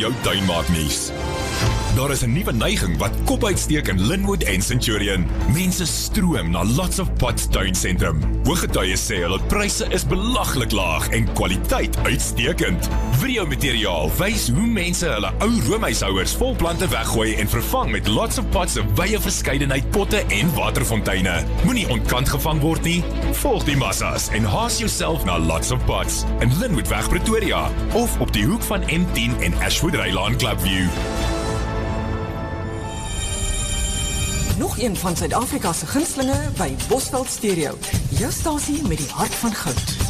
jou tuin maak nuus. Daar is 'n nuwe neiging wat kop uitsteek in Linwood en Centurion. Mense stroom na Lots of Pots tuinsentrum. Hooggetuies sê hulle pryse is belaglik laag en kwaliteit uitstekend. Videomateriaal wys hoe mense hulle ou roomhuishouers vol plante weggooi en vervang met Lots of Pots se wye verskeidenheid potte en waterfonteine. Moenie ontkant gevang word nie. Volg die massas en haas jouself na Lots of Pots in Linwoodweg Pretoria of op die hoek van M10 en Ashwood Rylaan Clubview. Nog een van Suid-Afrika se gunstelinge by Bosveld Stereo. Jou stasie met die hart van goud.